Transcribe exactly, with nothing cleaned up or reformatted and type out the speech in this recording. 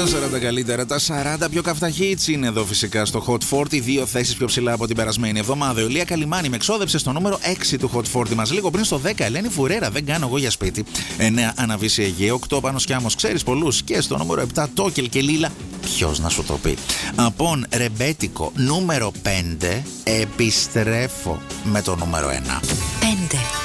Τα σαράντα καλύτερα, τα σαράντα πιο καυτά hits είναι εδώ φυσικά στο Hot σαράντα, δύο θέσεις πιο ψηλά από την περασμένη εβδομάδα. Η Ολία Καλιμάνη με εξόδεψε στο νούμερο έξι του Hot σαράντα μας. Λίγο πριν στο δέκα, Ελένη Φουρέρα, δεν κάνω εγώ για σπίτι. εννέα, Αναβίση Αιγαίο, οκτώ, Πάνος Κιάμος, ξέρεις πολλούς. Και στο νούμερο επτά, Τόκελ και Λίλα, ποιος να σου το πει. Απόν Ρεμπέτικο, νούμερο πέντε, επιστρέφω με το νούμερο ένα. πέντε.